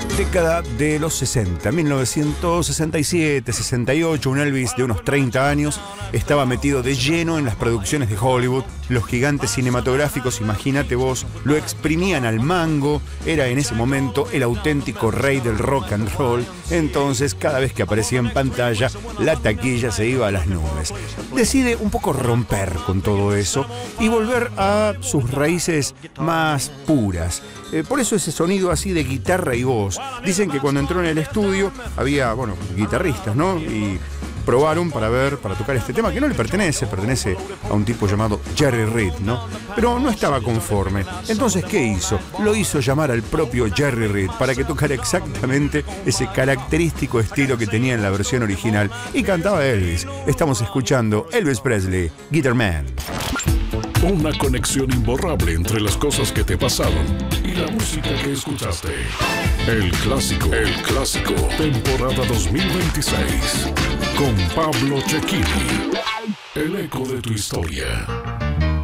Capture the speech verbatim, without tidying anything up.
Década de los sesenta, mil novecientos sesenta y siete, sesenta y ocho, un Elvis de unos treinta años estaba metido de lleno en las producciones de Hollywood. Los gigantes cinematográficos, imagínate vos, lo exprimían al mango. Era en ese momento el auténtico rey del rock and roll. Entonces, cada vez que aparecía en pantalla, la taquilla se iba a las nubes. Decide un poco romper con todo eso y volver a sus raíces más puras. Eh, por eso ese sonido así de guitarra y voz. Dicen que cuando entró en el estudio había, bueno, guitarristas, ¿no? Y probaron para ver, para tocar este tema que no le pertenece, pertenece a un tipo llamado Jerry Reed, ¿no? Pero no estaba conforme. Entonces, ¿qué hizo? Lo hizo llamar al propio Jerry Reed para que tocara exactamente ese característico estilo que tenía en la versión original. Y cantaba Elvis. Estamos escuchando Elvis Presley, Guitar Man. Una conexión imborrable entre las cosas que te pasaron y la música que escuchaste. El clásico, el clásico, temporada dos mil veintiséis, con Pablo Cecchini. El eco de tu historia.